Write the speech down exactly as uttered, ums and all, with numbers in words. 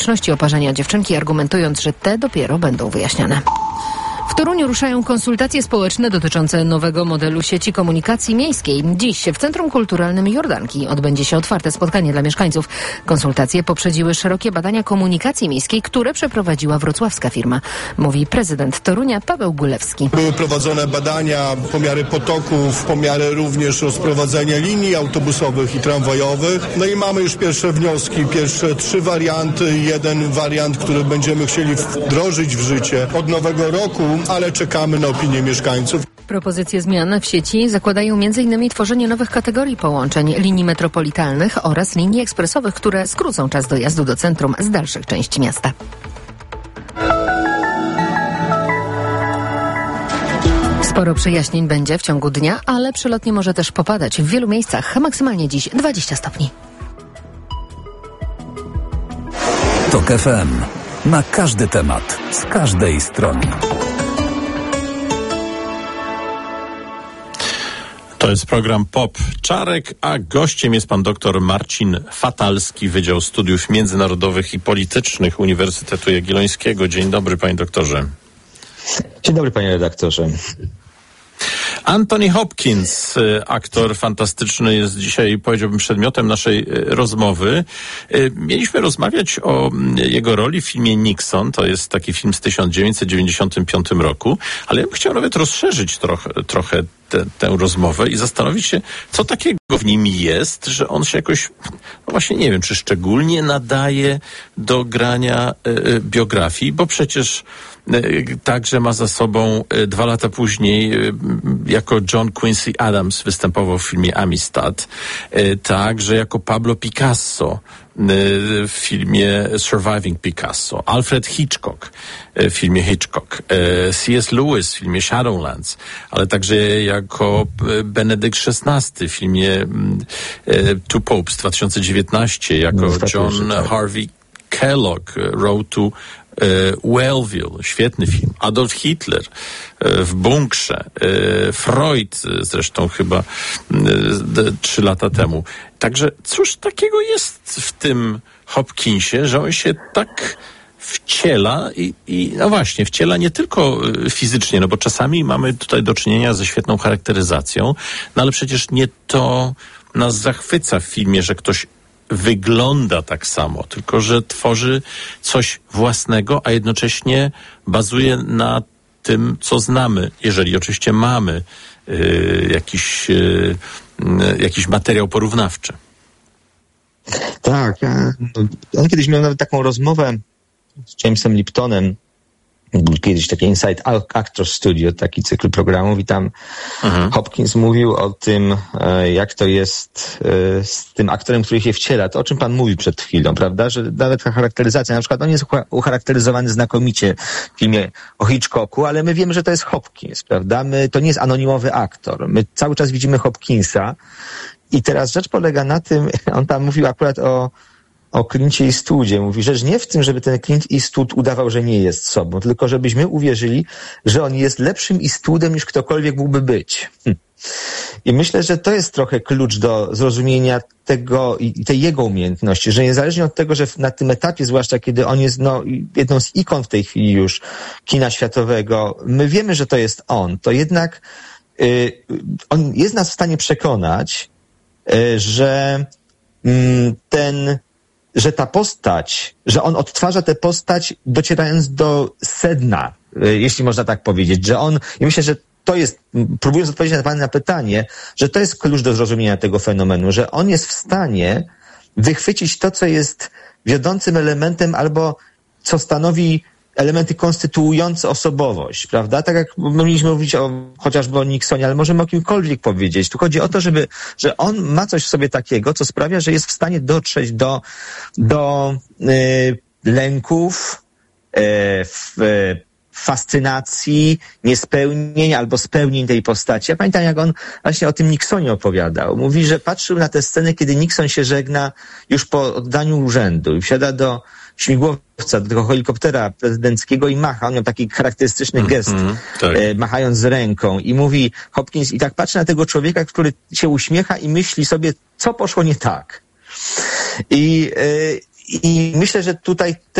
oparzenia dziewczynki, argumentując, że te dopiero będą wyjaśniane. W Toruniu ruszają konsultacje społeczne dotyczące nowego modelu sieci komunikacji miejskiej. Dziś w Centrum Kulturalnym Jordanki odbędzie się otwarte spotkanie dla mieszkańców. Konsultacje poprzedziły szerokie badania komunikacji miejskiej, które przeprowadziła wrocławska firma, mówi prezydent Torunia Paweł Gulewski. Były prowadzone badania, pomiary potoków, pomiary również rozprowadzenia linii autobusowych i tramwajowych. No i mamy już pierwsze wnioski, pierwsze trzy warianty. Jeden wariant, który będziemy chcieli wdrożyć w życie od nowego roku, ale czekamy na opinię mieszkańców. Propozycje zmian w sieci zakładają między innymi tworzenie nowych kategorii połączeń, linii metropolitalnych oraz linii ekspresowych, które skrócą czas dojazdu do centrum z dalszych części miasta. Sporo przejaśnień będzie w ciągu dnia, ale przelotnie może też popadać w wielu miejscach. Maksymalnie dziś dwadzieścia stopni. Tok F M. Na każdy temat, z każdej strony. To jest program Pop Czarek, a gościem jest pan dr Marcin Fatalski, Wydział Studiów Międzynarodowych i Politycznych Uniwersytetu Jagiellońskiego. Dzień dobry, panie doktorze. Dzień dobry, panie redaktorze. Anthony Hopkins, aktor fantastyczny, jest dzisiaj, powiedziałbym, przedmiotem naszej rozmowy. Mieliśmy rozmawiać o jego roli w filmie Nixon. To jest taki film z tysiąc dziewięćset dziewięćdziesiątym piątym roku, ale ja bym chciał nawet rozszerzyć trochę, trochę te, tę rozmowę i zastanowić się, co takiego w nim jest, że on się jakoś, no właśnie nie wiem, czy szczególnie nadaje do grania y, biografii, bo przecież także ma za sobą dwa lata później jako John Quincy Adams występował w filmie Amistad, także jako Pablo Picasso w filmie Surviving Picasso, Alfred Hitchcock w filmie Hitchcock, C S Lewis w filmie Shadowlands, ale także jako Benedykt szesnasty w filmie Two Popes dwa tysiące dziewiętnaście, jako John Harvey Kellogg Road to Wellville, świetny film, Adolf Hitler w bunkrze, Freud zresztą chyba trzy lata temu. Także cóż takiego jest w tym Hopkinsie, że on się tak wciela i, i no właśnie, wciela nie tylko fizycznie, no bo czasami mamy tutaj do czynienia ze świetną charakteryzacją, no ale przecież nie to nas zachwyca w filmie, że ktoś wygląda tak samo, tylko że tworzy coś własnego, a jednocześnie bazuje na tym, co znamy, jeżeli oczywiście mamy y, jakiś, y, y, jakiś materiał porównawczy. Tak. On kiedyś miał nawet taką rozmowę z Jamesem Liptonem, kiedyś takie Inside Actors Studio, taki cykl programów i tam mhm. Hopkins mówił o tym, jak to jest z tym aktorem, który się wciela. To, o czym pan mówił przed chwilą, prawda? Że nawet ta charakteryzacja, na przykład on jest ucharakteryzowany znakomicie w filmie o Hitchcocku, ale my wiemy, że to jest Hopkins, prawda? My, to nie jest anonimowy aktor. My cały czas widzimy Hopkinsa i teraz rzecz polega na tym, on tam mówił akurat o o Clintzie Eastwoodzie. Mówi, rzecz nie w tym, żeby ten Clint Eastwood udawał, że nie jest sobą, tylko żebyśmy uwierzyli, że on jest lepszym Eastwoodem niż ktokolwiek mógłby być. Hm. I myślę, że to jest trochę klucz do zrozumienia tego i tej jego umiejętności, że niezależnie od tego, że na tym etapie, zwłaszcza kiedy on jest no, jedną z ikon w tej chwili już kina światowego, my wiemy, że to jest on, to jednak y, on jest nas w stanie przekonać, y, że y, ten że ta postać, że on odtwarza tę postać docierając do sedna, jeśli można tak powiedzieć, że on, i myślę, że to jest, próbując odpowiedzieć na Pana pytanie, że to jest klucz do zrozumienia tego fenomenu, że on jest w stanie wychwycić to, co jest wiodącym elementem albo co stanowi elementy konstytuujące osobowość, prawda? Tak jak mogliśmy mówić o, chociażby o Nixonie, ale możemy o kimkolwiek powiedzieć. Tu chodzi o to, żeby, że on ma coś w sobie takiego, co sprawia, że jest w stanie dotrzeć do, do y, lęków, y, w, y, fascynacji, niespełnień albo spełnień tej postaci. Ja pamiętam, jak on właśnie o tym Nixonie opowiadał. Mówi, że patrzył na tę scenę, kiedy Nixon się żegna już po oddaniu urzędu i wsiada do śmigłowca, do tego helikoptera prezydenckiego i macha. On miał taki charakterystyczny gest, mm, tak. e, machając z ręką i mówi Hopkins, i tak patrzy na tego człowieka, który się uśmiecha i myśli sobie, co poszło nie tak. I, e, I myślę, że tutaj